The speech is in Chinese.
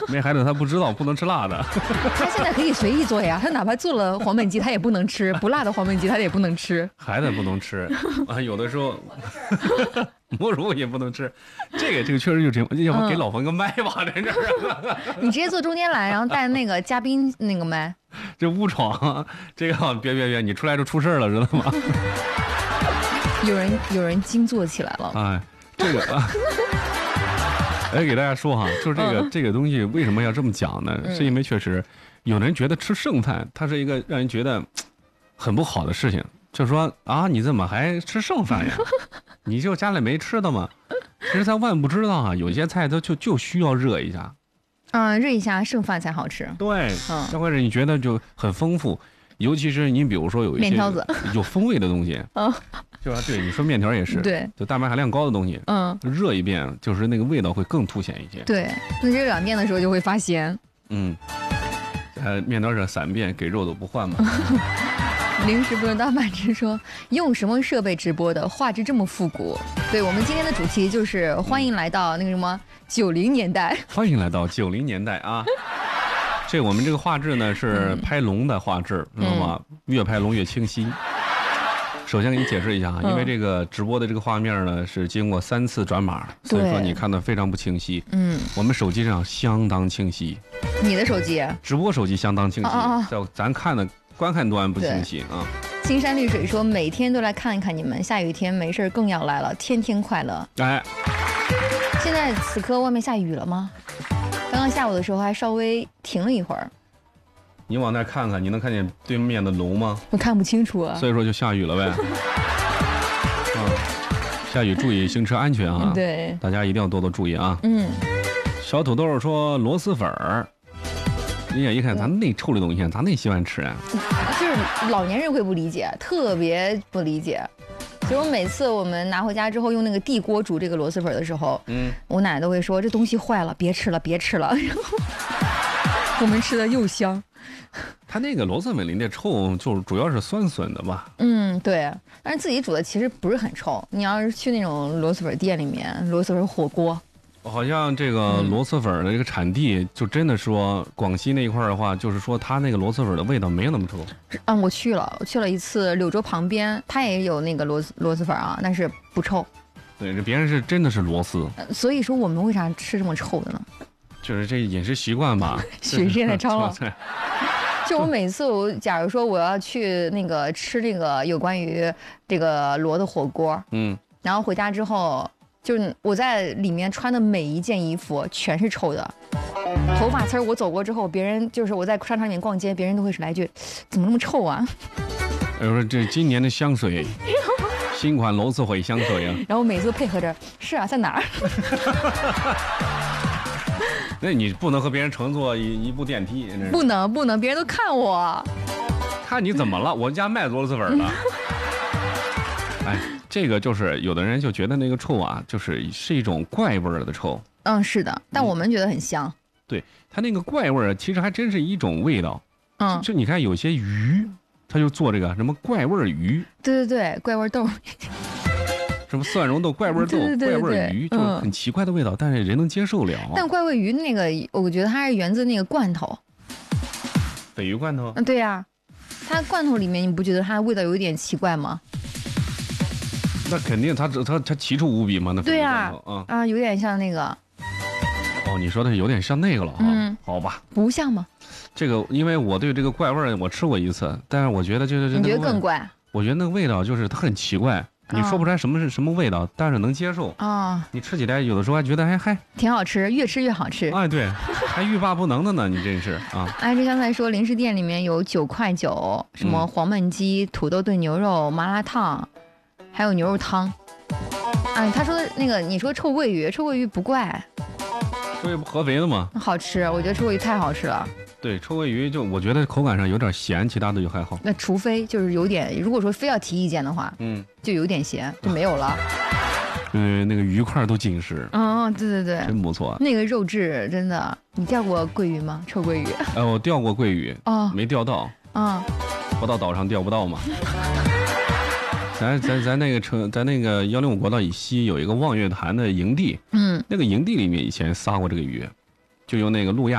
没孩子他不知道不能吃辣的。 他现在可以随意做呀，他哪怕做了黄焖鸡他也不能吃，不辣的黄焖鸡他也不能吃。 孩子不能吃啊，有的时候母乳也不能吃。这个确实就这样，要不给老冯个麦吧，在这儿。 你直接坐中间来，然后带那个嘉宾那个麦。 这误闯，这个别，你出来就出事了，知道吗？ 有人惊坐起来了。 哎，这个啊。给大家说哈，就是这个东西为什么要这么讲呢？是因为确实有人觉得吃剩饭，它是一个让人觉得很不好的事情，就是说啊，你怎么还吃剩饭呀？你就家里没吃的吗？其实咱万不知道啊，有些菜它就需要热一下， 热一下剩饭才好吃。 对，这或者你觉得就很丰富，尤其是你比如说有一些面条子有风味的东西，就吧？对，你说面条也是， 对， 就蛋白含量高的东西，热一遍就是那个味道会更凸显一些。 对，那热两遍的时候就会发咸。 面条是3遍，给肉都不换嘛。 零食不能当饭吃说用什么设备直播的，画质这么复古。对，我们今天的主题就是欢迎来到那个什么90年代。 欢迎来到90年代啊！这我们这个画质呢是拍龙的画质，知道吗？越拍龙越清晰。首先给你解释一下啊，因为这个直播的这个画面呢是经过3次转码，所以说你看的非常不清晰。我们手机上相当清晰。 你的手机？ 直播手机相当清晰，在咱看的观看端不清晰啊。 青山绿水说每天都来看一看你们，下雨天没事更要来了，天天快乐。 哎， 现在此刻外面下雨了吗？刚刚下午的时候还稍微停了一会儿。 你往那看看，你能看见对面的龙吗？ 我看不清楚啊。 所以说就下雨了呗。下雨注意行车安全啊！ 对， 大家一定要多多注意啊。小土豆说螺蛳粉儿，人家一看咱那臭的东西，咱那喜欢吃啊。 就是老年人会不理解，特别不理解。所以我每次我们拿回家之后用那个地锅煮这个螺蛳粉的时候，我奶奶都会说这东西坏了，别吃了，别吃了。然后我们吃的又香。 它那个螺蛳粉里那臭，就是主要是酸笋的吧？ 对。但是自己煮的其实不是很臭。你要是去那种螺蛳粉店里面，螺蛳粉火锅， 好像这个螺蛳粉的这个产地，就真的说广西那一块的话，就是说它那个螺蛳粉的味道没有那么臭。 我去了一次柳州旁边，它也有那个螺蛳粉啊，但是不臭。 对，这别人是真的是螺丝。 所以说我们为啥吃这么臭的呢？ 就是这饮食习惯吧。 学现在超了。就我每次假如说我要去那个吃那个有关于这个螺的火锅，然后回家之后，就是我在里面穿的每一件衣服全是臭的，头发丝儿我走过之后，别人就是我在商场里面逛街，别人都会来一句怎么那么臭啊？ 我说这今年的香水，新款螺蛳粉香水啊。 然后每次配合着，是啊，在哪儿？ 那你不能和别人乘坐一部电梯， 不能，别人都看我。 看你怎么了？我家卖螺蛳粉了。哎，这个就是有的人就觉得那个臭啊，是一种怪味儿的臭。 是的，但我们觉得很香。 对，它那个怪味儿其实还真是一种味道。就你看有些鱼，它就做这个什么怪味儿鱼。对， 怪味豆。 什么蒜蓉豆、怪味豆、怪味鱼，就是很奇怪的味道，但是人能接受了。 但怪味鱼那个，我觉得它是源自那个罐头， 鲱鱼罐头。 对呀，它罐头里面你不觉得它的味道有一点奇怪吗？ 那肯定，它奇臭无比嘛，那鲱鱼罐头有点像那个。 你说的有点像那个了啊？好吧， 不像吗？ 这个，因为我对这个怪味我吃过一次，但是我觉得就是你觉得更怪？ 我觉得那个味道就是它很奇怪。你说不出来什么是什么味道，但是能接受你吃起来有的时候还觉得还挺好吃，越吃越好吃。 对，还欲罢不能的呢，你真是啊！ 这刚才说零食店里面有9块9，什么黄焖鸡、土豆炖牛肉、麻辣烫，还有牛肉汤。他说那个你说臭鳜鱼不怪， 臭鳜鱼不合肥的吗？ 好吃，我觉得臭鳜鱼太好吃了。 对，臭鳜鱼就我觉得口感上有点咸，其他的就还好。 那除非就是有点，如果说非要提意见的话，就有点咸，就没有了。 那个鱼块都紧实。 对， 真不错。 那个肉质真的，你钓过鳜鱼吗？臭鳜鱼？ 我钓过鳜鱼，没钓到。不到岛上钓不到嘛。咱那个105国道以西有一个望月潭的营地，那个营地里面以前撒过这个鱼，就用那个路亚。